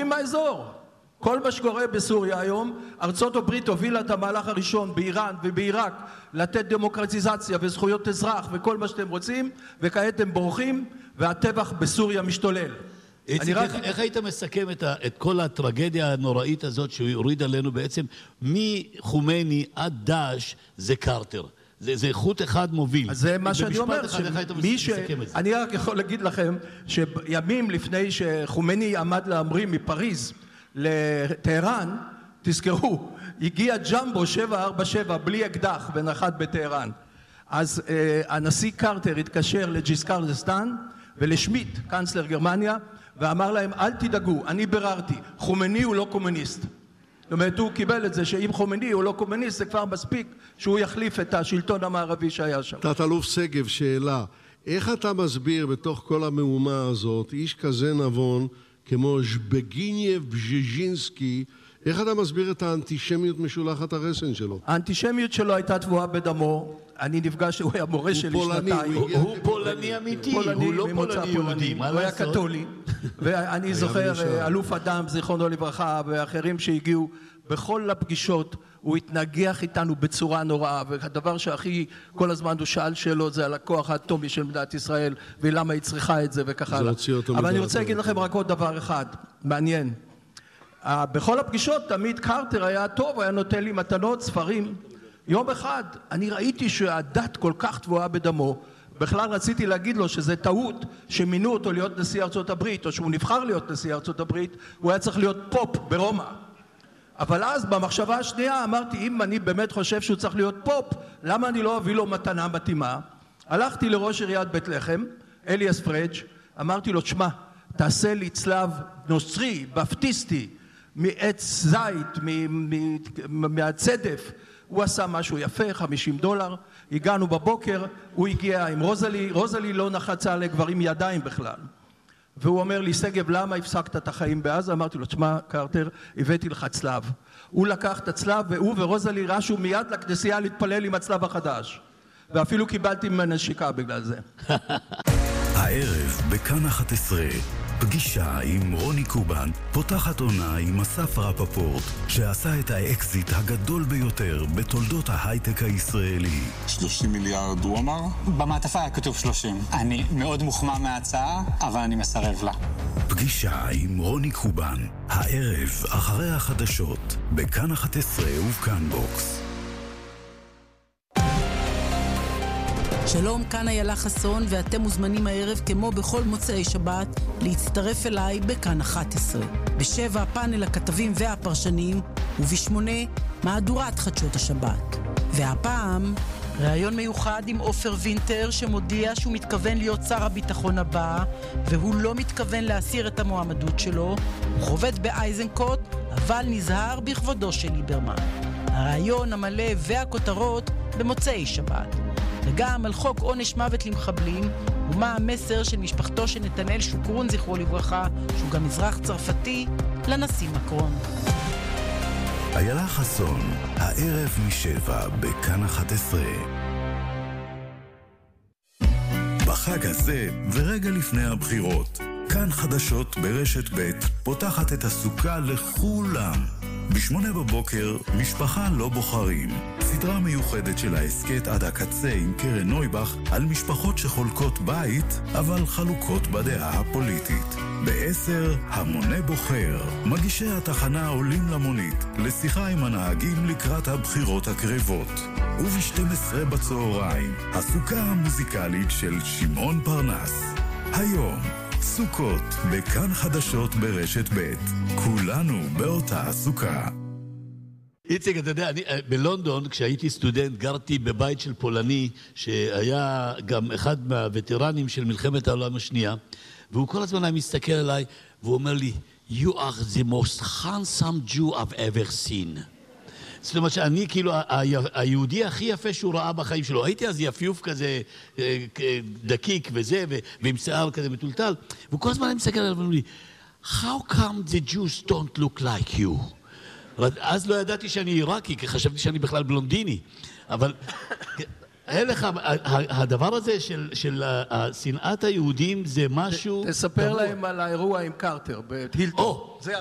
ערבים מהאזור. כל מה שקורה בסוריה היום, ארצות הברית הובילה את המהלך הראשון באיראן ובעיראק לתת דמוקרטיזציה וזכויות אזרח וכל מה שאתם רוצים, וכעת הם בורחים והטבח בסוריה משתולל. איך היית מסכם את כל הטרגדיה הנוראית הזאת שהוא הוריד עלינו בעצם מחומני עד דאעש זה קרטר? זה חוט אחד מוביל. אז זה מה שאני אומר, אני רק יכול להגיד לכם שימים לפני שחומני עמד להמריא מפריז לטהרן, תזכרו, הגיע ג'מבו 747 בלי אקדח ונחת בטהרן. אז הנשיא קרטר התקשר לג'יסקר ד'אסטן ולשמיט, קאנצלר גרמניה, ואמר להם, אל תדאגו, אני ביררתי, חומני הוא לא קומוניסט. זאת אומרת, הוא קיבל את זה שאם חומני הוא לא קומוניסט, זה כבר מספיק שהוא יחליף את השלטון המערבי שהיה שם. תת-אלוף שגב, שאלה, איך אתה מסביר בתוך כל המהומה הזאת, איש כזה נבון כמו ז'בגינייב בז'ז'ינסקי, איך אתה מסביר את האנטישמיות משולחת הרסן שלו? האנטישמיות שלו הייתה טבועה בדמו. אני נפגש, הוא היה מורה שלי שנתיים. הוא פולני אמיתי, הוא לא פולני יהודי. הוא היה קתולי. ואני זוכר, אלוף אדם, זיכרונו לברכה, ואחרים שהגיעו בכל הפגישות, הוא התנגח איתנו בצורה נוראה, והדבר שהכי כל הזמן הוא שאל שאלות זה על הכוח האטומי של מדינת ישראל, ולמה היא צריכה את זה וכך הלאה. אבל אני רוצה להגיד לכם רק עוד דבר אחד, מעניין. בכל הפגישות תמיד קרטר היה טוב, היה נותן לי מתנות, ספרים. יום אחד אני ראיתי שהדת כל כך טבועה בדמו, בכלל רציתי להגיד לו שזה טעות שמינו אותו להיות נשיא ארצות הברית, או שהוא נבחר להיות נשיא ארצות הברית, הוא היה צריך להיות פופ ברומא. אבל אז במחשבה השנייה אמרתי, אם אני באמת חושב שהוא צריך להיות פופ, למה אני לא אביא לו מתנה מתאימה? הלכתי לראש עיריית בית לחם, אליאס פרג', אמרתי לו, תשמע, תעשה לי צלב נוצרי, בפטיסטי, מעץ זית, מהצדף. הוא עשה משהו יפה, $50. הגענו בבוקר, הוא הגיע עם רוזלי, רוזלי לא נחצה לגברים ידיים בכלל. והוא אומר לי, שגב, למה הפסקת את החיים בעזה? אמרתי לו, תשמע, קרטר, הבאתי לך צלב. הוא לקח את הצלב, והוא ורוזלי רשו מיד לכנסייה להתפלל עם הצלב החדש. ואפילו קיבלתי ממנה נשיקה בגלל זה. הערב בכאן 11, פגישה עם רוני קובן, פותחת עונה עם אסף רפפורט, שעשה את האקזיט הגדול ביותר בתולדות ההייטק הישראלי. 30 מיליארד הוא אמר? במעטפה היה כתוב 30. אני מאוד מוחמא מההצעה, אבל אני מסרב לה. פגישה עם רוני קובן, הערב אחרי החדשות, בכאן 11 ובכאן בוקס. שלום, כאן איילה חסון, ואתם מוזמנים הערב כמו בכל מוצאי שבת להצטרף אליי בכאן 11. ב7 פאנל הכתבים והפרשנים, וב8 מהדורת חדשות השבת. והפעם ראיון מיוחד עם עופר וינטר שמודיע שהוא מתכוון להיות שר הביטחון הבא, והוא לא מתכוון להסיר את המועמדות שלו. הוא חובט באייזנקוט, אבל נזהר בכבודו של ליברמן. הראיון המלא והכותרות במוצאי שבת. וגם על חוק עונש מוות למחבלים, ומה המסר של משפחתו של נתנאל שוקרון, זכרו לברכה, שהוא גם אזרח צרפתי, לנשיא מקרון. איילה חסון, הערב מ7 בכאן 11. בחג הזה ורגע לפני הבחירות, כאן חדשות ברשת ב' פותחת את הסוכה לכולם. ב8 בבוקר, משפחה לא בוחרים. סדרה מיוחדת של העסקת עד הקצה עם קרן נויבך על משפחות שחולקות בית, אבל חלוקות בדעה הפוליטית. ב10, המונה בוחר. מגישי התחנה עולים למונית, לשיחה עם הנהגים לקראת הבחירות הקרבות. וב12 בצהריים, הסוכה המוזיקלית של שמעון פרנס. היום, סוכות בכאן חדשות ברשת ב', כולנו באותה סוכה. איציק, אתה יודע, בלונדון, כשהייתי סטודנט, גרתי בבית של פולני, שהיה גם אחד מהווטרנים של מלחמת העולם השנייה, והוא כל הזמן היה מסתכל עליי, והוא אומר לי, You are the most handsome Jew I've ever seen. זאת אומרת שאני כאילו היהודי הכי יפה שהוא ראה בחיים שלו. הייתי אז יפיוף כזה דקיק וזה, ועם שיער כזה מטולטל, והוא כל הזמן היה מסתכל עליו ואומר לי, How come the Jews don't look like you? אז לא ידעתי שאני עיראקי, כי חשבתי שאני בכלל בלונדיני. אבל הלך, הדבר הזה של שנאת היהודים זה משהו... תספר להם על האירוע עם קרטר, בהילטון. זה